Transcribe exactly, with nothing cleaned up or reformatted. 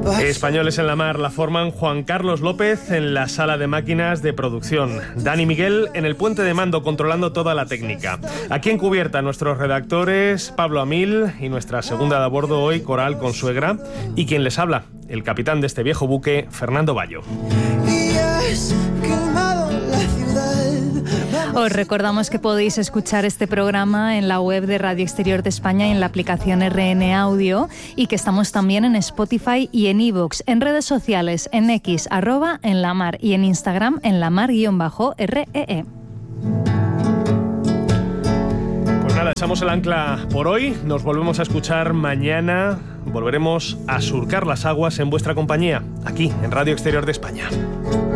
Españoles en la mar la forman Juan Carlos López en la sala de máquinas de producción, Dani Miguel en el puente de mando controlando toda la técnica. Aquí en cubierta nuestros redactores Pablo Amil y nuestra segunda de a bordo hoy, Coral Consuegra, y quien les habla, el capitán de este viejo buque, Fernando Bayo. Os recordamos que podéis escuchar este programa en la web de Radio Exterior de España y en la aplicación R N Audio, y que estamos también en Spotify y en iVoox, en redes sociales, en X, arroba en la mar, y en Instagram en la mar guión bajo R E E. Pues nada, echamos el ancla por hoy, nos volvemos a escuchar mañana, volveremos a surcar las aguas en vuestra compañía, aquí en Radio Exterior de España.